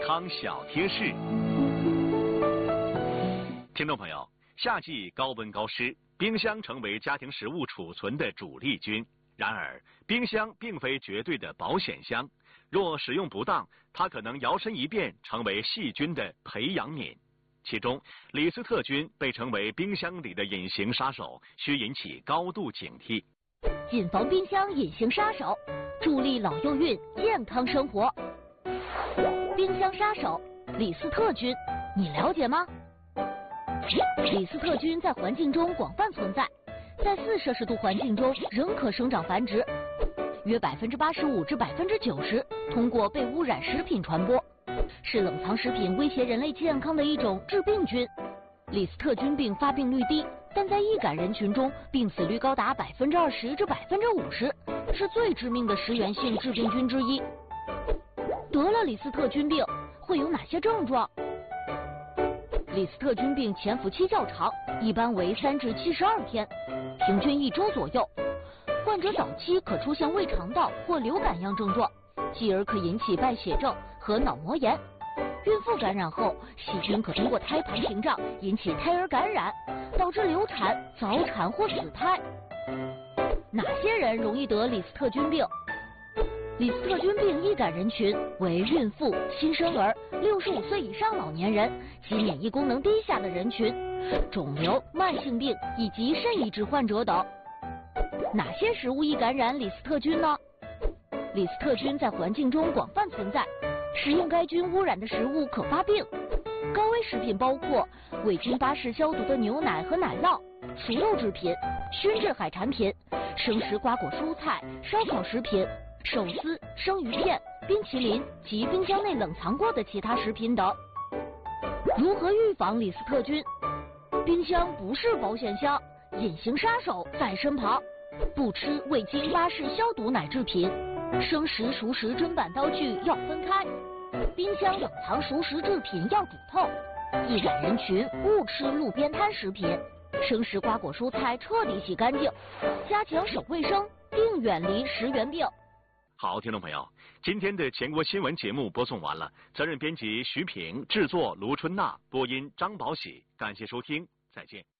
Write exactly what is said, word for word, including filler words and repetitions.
康小贴士。听众朋友，夏季高温高湿，冰箱成为家庭食物储存的主力军。然而，冰箱并非绝对的保险箱，若使用不当，它可能摇身一变成为细菌的培养皿。其中，李斯特菌被称为冰箱里的隐形杀手，需引起高度警惕。 谨防冰箱隐形杀手，助力老幼孕健康生活。冰箱杀手李斯特菌，你了解吗？李斯特菌在环境中广泛存在，在四摄氏度环境中仍可生长繁殖，约百分之八十五至百分之九十通过被污染食品传播，是冷藏食品威胁人类健康的一种致病菌。李斯特菌病发病率低，但在易感人群中病死率高达百分之二十至百分之五十，是最致命的食源性致病菌之一。得了李斯特菌病会有哪些症状？李斯特菌病潜伏期较长，一般为三至七十二天，平均一周左右。患者早期可出现胃肠道或流感样症状，继而可引起败血症和脑膜炎。孕妇感染后，细菌可通过胎盘屏障引起胎儿感染，导致流产、早产或死胎。哪些人容易得李斯特菌病？李斯特菌病易感人群为孕妇、新生儿、六十五岁以上老年人及免疫功能低下的人群、肿瘤、慢性病以及肾移植患者等。哪些食物易感染李斯特菌呢？李斯特菌在环境中广泛存在，食用该菌污染的食物可发病。高危食品包括未经巴氏消毒的牛奶和奶酪、熟肉制品、熏制海产品、生食瓜果蔬菜、烧烤食品、寿司、生鱼片、冰淇淋及冰箱内冷藏过的其他食品等。如何预防李斯特菌？冰箱不是保险箱，隐形杀手在身旁。不吃未经巴氏消毒奶制品，生食、熟食砧板刀具要分开。冰箱冷藏熟食制品要煮透。易感人群勿吃路边摊食品，生食瓜果蔬菜彻底洗干净，加强手卫生，并远离食源病。 好，听众朋友，今天的全国新闻节目播送完了，责任编辑徐平，制作卢春娜，播音张宝喜，感谢收听，再见。